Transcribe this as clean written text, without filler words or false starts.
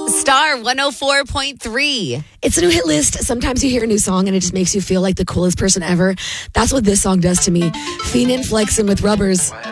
Star 104.3. It's a new hit list. Sometimes you hear a new song and it just makes you feel like the coolest person ever. That's what this song does to me. Feenin' Flexin' with Rubbers.